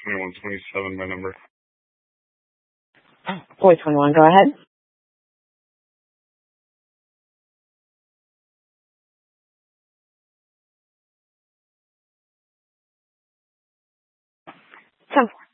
2127, my number. Boy 21, go ahead. Ten.